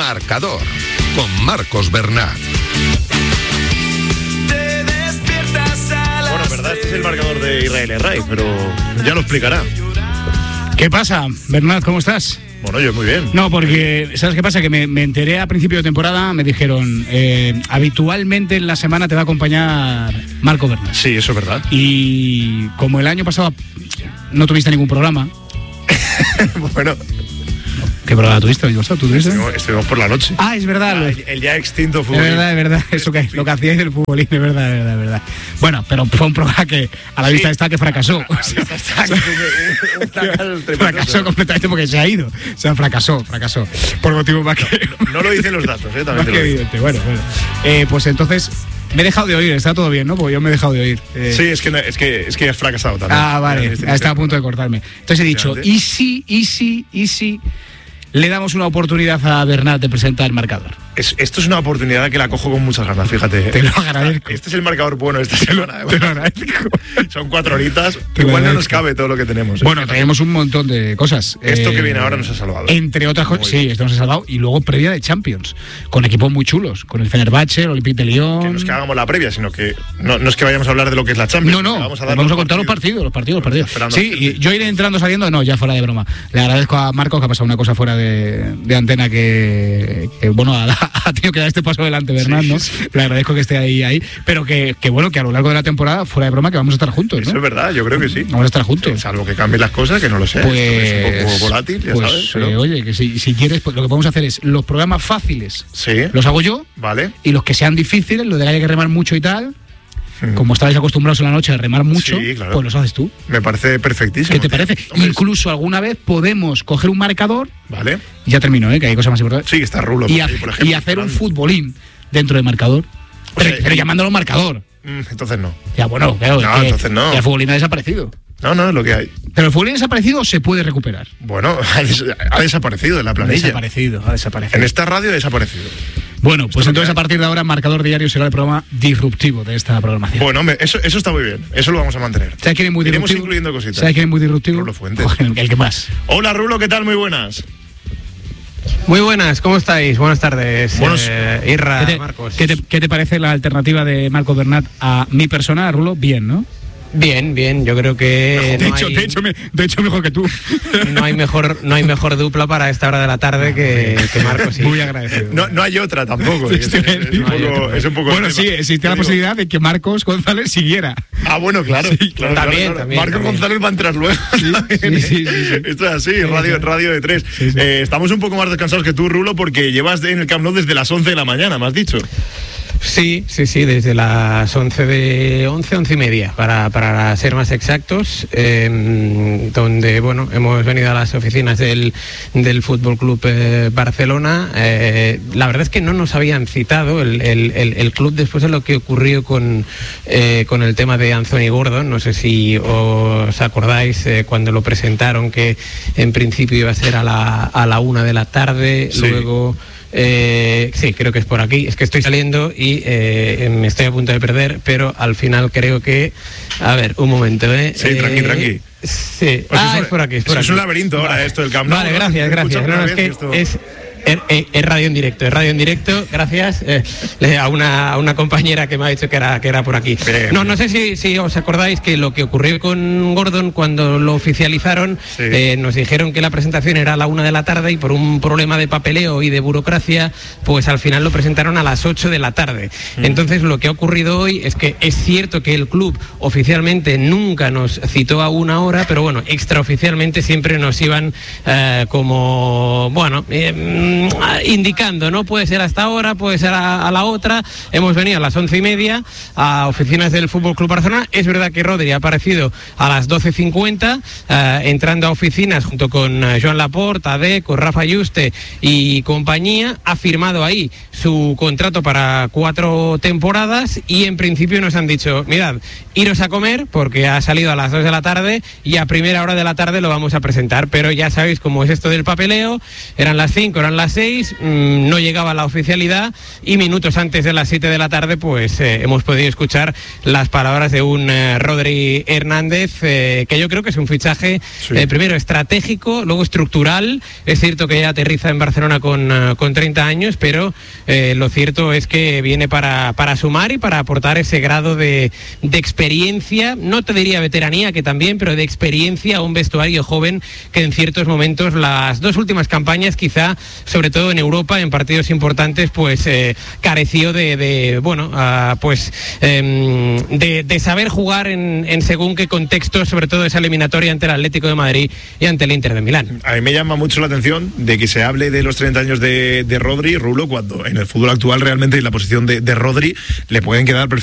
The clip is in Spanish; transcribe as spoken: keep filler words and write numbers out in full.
Marcador, con Marcos Bernat. Bueno, verdad, este es el marcador de Israel Herray, pero ya lo explicará. ¿Qué pasa, Bernat? ¿Cómo estás? Bueno, yo muy bien. No, porque, ¿sabes qué pasa? Que me, me enteré a principio de temporada, me dijeron, eh, habitualmente en la semana te va a acompañar Marco Bernat. Sí, eso es verdad. Y como el año pasado no tuviste ningún programa. Bueno. ¿Qué programa tuviste? ¿Tú tuviste? Estuvimos, estuvimos por la noche. Ah, es verdad. Ah, el, el ya extinto fútbol. Es verdad, es verdad. Eso que lo que hacíais del futbolín, es verdad, es verdad, es verdad. Bueno, pero fue un programa que a la sí. vista está que fracasó. A la vista está que fracasó completamente porque se ha ido. O sea, fracasó, fracasó. Por motivo más que. No, no lo dicen los datos, ¿eh? También más que evidente. Bueno, bueno. Eh, pues entonces. Me he dejado de oír, está todo bien, ¿no? Porque yo me he dejado de oír. Eh... Sí, es que, no, es, que, es que has fracasado también. Ah, vale, estaba a punto de cortarme. Entonces he dicho, ¿y si, y si, y si le damos una oportunidad a Bernat de presentar el marcador? Es, esto es una oportunidad que la cojo con muchas ganas, fíjate. Te lo agradezco. Este es el marcador bueno esta semana. Te lo agradezco. Son cuatro horitas. Igual no nos cabe todo lo que tenemos. Bueno, ¿eh? Tenemos un montón de cosas. Esto eh, que viene ahora nos ha salvado. Entre otras cosas, sí, esto nos ha salvado. Y luego previa de Champions, con equipos muy chulos. Con el Fenerbahce, el Olympique de Lyon. Que no es que hagamos la previa, sino que no, no es que vayamos a hablar de lo que es la Champions. No, no, vamos a, dar vamos los a contar partidos. los partidos, los partidos, los partidos. Sí, y yo iré entrando, saliendo, no, ya fuera de broma. Le agradezco a Marcos que ha pasado una cosa fuera de, de antena que, que bueno, ha, ha tenido que dar este paso adelante, Bernat, ¿no? Sí, sí. Le agradezco que esté ahí, ahí, pero que, que bueno, que a lo largo de la temporada, fuera de broma, que vamos a estar juntos, ¿no? Eso es verdad, yo creo que sí. Vamos a estar juntos. Sí, salvo que cambien las cosas, que no lo sé. Pues, es un poco volátil, ya pues, sabes. Pero... Eh, oye, que si, si quieres, pues, lo que podemos hacer es los programas fáciles, sí, los hago yo, vale, y los que sean difíciles, los de que haya que remar mucho y tal. Como estabais acostumbrados en la noche a remar mucho, sí, claro, pues los haces tú. Me parece perfectísimo. ¿Qué te parece? Hombre, Incluso alguna vez podemos coger un marcador. Vale. Y ya termino, ¿eh? Que hay cosas más importantes. Sí, está Rulo. Y, ahí, por ejemplo, y hacer un futbolín dentro del marcador. O sea, pero, pero llamándolo marcador. Entonces no. Ya, bueno, claro. No, que, entonces no. Que el futbolín ha desaparecido. No, no, es lo que hay. Pero el futbolín desaparecido se puede recuperar. Bueno, ha, des ha desaparecido de la planilla. Ha desaparecido, ha desaparecido. En esta radio ha desaparecido. Bueno, pues entonces a partir de ahora Marcador Diario será el programa disruptivo de esta programación. Bueno, me, eso, eso está muy bien, eso lo vamos a mantener. ¿Sabes quién es muy Iremos disruptivo? incluyendo cositas. ¿Sabes quién es muy disruptivo? Rulo Fuentes. Coge el, el que más. Hola Rulo, ¿qué tal? Muy buenas. Muy buenas, ¿cómo estáis? Buenas tardes, Buenos... eh, Irra, ¿Qué te, Marcos. ¿qué te, ¿Qué te parece la alternativa de Marco Bernat a mi persona, a Rulo? Bien, ¿no? Bien, bien, yo creo que de, no hecho, hay, de, hecho, me, de hecho mejor que tú. No hay mejor, no hay mejor dupla para esta hora de la tarde que, que Marcos. Sí. Muy agradecido. No, no hay otra tampoco. Es, es, es, un, poco, es un poco. Bueno, sí, existe la posibilidad de que Marcos González siguiera. Ah, bueno, claro. Sí, claro, también, claro, claro. también. Marcos también. González va a entrar luego. Sí, sí, sí, sí, sí. Esto es así, sí, radio, sí. radio de tres. Sí, sí. Eh, estamos un poco más descansados que tú, Rulo, porque llevas en el Camp Nou desde las once de la mañana, me has dicho. Sí, sí, sí, desde las once de once, once y media, para, para ser más exactos, eh, donde bueno, hemos venido a las oficinas del, del Fútbol Club eh, Barcelona. Eh, la verdad es que no nos habían citado el, el, el, el club después de lo que ocurrió con, eh, con el tema de Anthony Gordon. No sé si os acordáis eh, cuando lo presentaron, que en principio iba a ser a la, a la una de la tarde, sí. luego... Eh, sí, creo que es por aquí. Es que estoy saliendo y eh, me estoy a punto de perder, pero al final creo que... A ver, un momento, ¿eh? Sí, eh, tranqui, tranqui. Sí. Pues ah, es, es por aquí, es por es aquí. un laberinto ahora esto del Camp Nou. Vale, gracias, gracias. No, no, es que esto... es... Es, es radio en directo, es radio en directo, gracias eh, a, una, a una compañera que me ha dicho que era, que era por aquí. Bien, no, bien. no sé si, si os acordáis que lo que ocurrió con Gordon cuando lo oficializaron, sí. eh, nos dijeron que la presentación era a la una de la tarde y por un problema de papeleo y de burocracia, pues al final lo presentaron a las ocho de la tarde. Mm. Entonces lo que ha ocurrido hoy es que es cierto que el club oficialmente nunca nos citó a una hora, pero bueno, extraoficialmente siempre nos iban eh, como, bueno... Eh, indicando, ¿no? Puede ser hasta ahora, puede ser a, a la otra. Hemos venido a las once y media a oficinas del Fútbol Club Barcelona. Es verdad que Rodri ha aparecido a las doce cincuenta, eh, entrando a oficinas junto con eh, Joan Laporta, Ade, con Rafa Yuste y compañía. Ha firmado ahí su contrato para cuatro temporadas y en principio nos han dicho, mirad, iros a comer porque ha salido a las dos de la tarde y a primera hora de la tarde lo vamos a presentar. Pero ya sabéis cómo es esto del papeleo. Eran las cinco, eran las las seis, mmm, no llegaba la oficialidad y minutos antes de las siete de la tarde pues eh, hemos podido escuchar las palabras de un eh, Rodri Hernández, eh, que yo creo que es un fichaje sí. eh, primero estratégico, luego estructural. Es cierto que ya aterriza en Barcelona con, uh, con treinta años, pero eh, lo cierto es que viene para, para sumar y para aportar ese grado de, de experiencia, no te diría veteranía, que también, pero de experiencia a un vestuario joven que en ciertos momentos, las dos últimas campañas quizá, sobre todo en Europa, en partidos importantes, pues eh, careció de, de bueno, uh, pues eh, de, de saber jugar en, en según qué contexto, sobre todo esa eliminatoria ante el Atlético de Madrid y ante el Inter de Milán. A mí me llama mucho la atención de que se hable de los treinta años de, de Rodri, Rulo, cuando en el fútbol actual realmente en la posición de, de Rodri le pueden quedar perfectamente